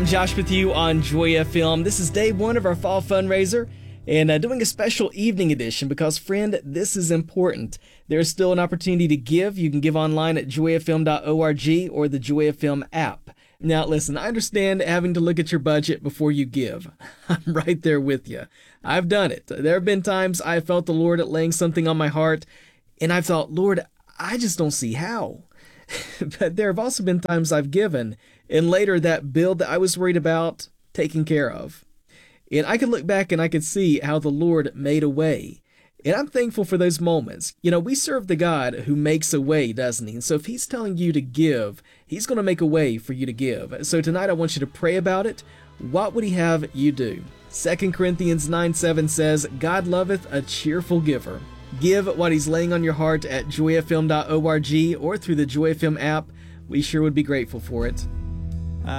I'm Josh with you on Joy FM. This is day one of our fall fundraiser and doing a special evening edition because, friend, this is important. There's still an opportunity to give. You can give online at joyfm.org or the Joy FM app. Now, listen, I understand having to look at your budget before you give. I'm right there with you. I've done it. There have been times I felt the Lord laying something on my heart, and I've thought, Lord, I just don't see how. But there have also been times I've given, and later that bill that I was worried about taken care of. And I could look back and I could see how the Lord made a way. And I'm thankful for those moments. You know, we serve the God who makes a way, doesn't he? And so if he's telling you to give, he's going to make a way for you to give. So tonight I want you to pray about it. What would he have you do? 2 Corinthians 9:7 says, God loveth a cheerful giver. Give what he's laying on your heart at joyfm.org or through the Joy FM app. We sure would be grateful for it.